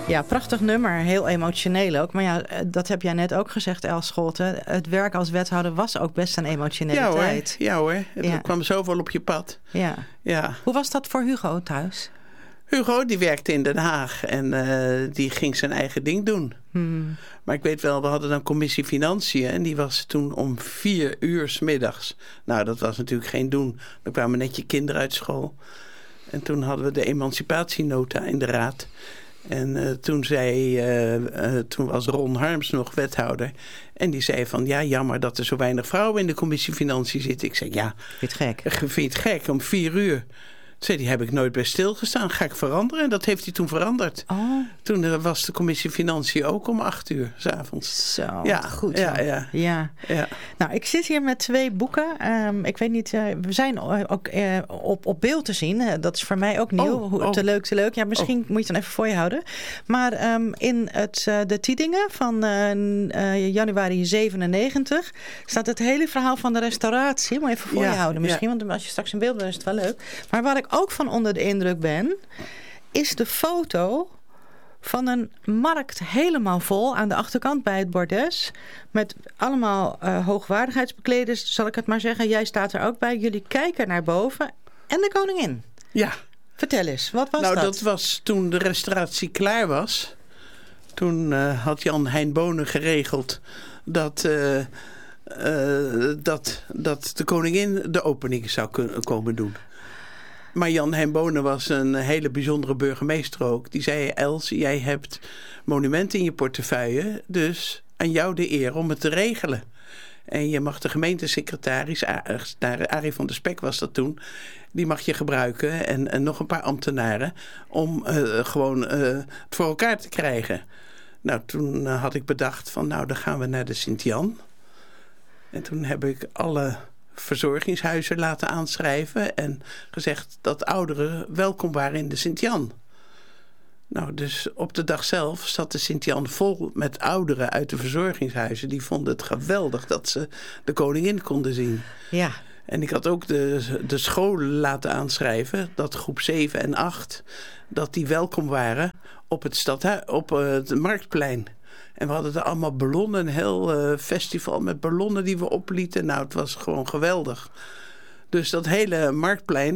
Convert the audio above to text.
Ja, prachtig nummer. Heel emotioneel ook. Maar ja, dat heb jij net ook gezegd, Els Scholten. Het werk als wethouder was ook best een emotionele tijd. Ja hoor. Er kwam zoveel op je pad. Ja. Hoe was dat voor Hugo thuis? Hugo, die werkte in Den Haag en die ging zijn eigen ding doen. Maar ik weet wel, we hadden dan commissie Financiën en die was toen om 4 uur 's middags. Nou, dat was natuurlijk geen doen. Dan kwamen net je kinderen uit school. En toen hadden we de emancipatienota in de raad. En toen was Ron Harms nog wethouder. En die zei van, ja, jammer dat er zo weinig vrouwen in de commissie Financiën zitten. Ik zei, ja. Vind je het gek? Vind je het gek, om 4 uur. Zei, die heb ik nooit bij stilgestaan. Ga ik veranderen? En dat heeft hij toen veranderd. Oh. Toen was de commissie Financiën ook om 8 uur 's avonds. Zo, ja, goed. Ja. Nou, ik zit hier met 2 boeken. Ik weet niet, we zijn ook op beeld te zien. Dat is voor mij ook nieuw. Te leuk. Ja, misschien moet je het dan even voor je houden. Maar in de Tiedingen van januari 97 staat het hele verhaal van de restauratie. Moet je even voor je houden misschien, want als je straks in beeld bent is het wel leuk. Maar waar ik ook van onder de indruk ben, is de foto van een markt helemaal vol aan de achterkant bij het bordes. Met allemaal hoogwaardigheidsbekleders, zal ik het maar zeggen. Jij staat er ook bij. Jullie kijken naar boven. En de koningin. Ja. Vertel eens, wat was dat? Nou, dat was toen de restauratie klaar was. Toen had Jan Hein Bonen geregeld dat de koningin de opening zou komen doen. Maar Jan Hein Bonen was een hele bijzondere burgemeester ook. Die zei, Els, jij hebt monumenten in je portefeuille, dus aan jou de eer om het te regelen. En je mag de gemeentesecretaris, Arie van der Spek was dat toen, die mag je gebruiken en nog een paar ambtenaren om het voor elkaar te krijgen. Nou, toen had ik bedacht van, nou, dan gaan we naar de Sint-Jan. En toen heb ik alle verzorgingshuizen laten aanschrijven en gezegd dat ouderen welkom waren in de Sint-Jan. Nou, dus op de dag zelf zat de Sint-Jan vol met ouderen uit de verzorgingshuizen. Die vonden het geweldig dat ze de koningin konden zien. Ja. En ik had ook de scholen laten aanschrijven, dat groep 7 en 8, dat die welkom waren op het Marktplein. En we hadden er allemaal ballonnen, een heel festival met ballonnen die we oplieten. Nou, het was gewoon geweldig. Dus dat hele Marktplein